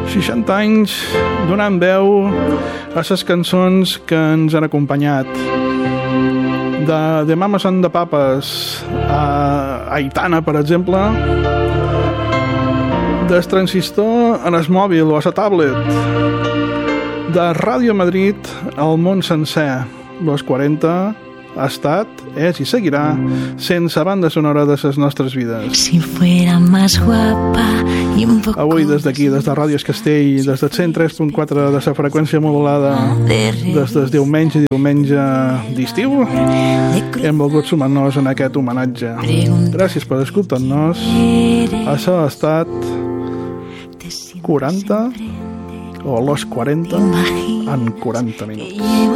60 anys donant veu a les cançons que ens han acompanyat. De Mamas and the Papas a Aitana, per exemple, del transistor en el mòbil o a la tablet, de Ràdio Madrid al món sencer. Los 40 ha estat, és i seguirà sense banda sonora de les nostres vides. Si fuera más guapa y un poco... Avui des d'aquí, des de Ràdio Castell, des del 103.4 de la freqüència modulada, des del diumenge d'estiu, hem volgut sumar-nos en aquest homenatge. Gràcies per escoltar-nos. Això ha estat 40 o los 40 en 40 minuts.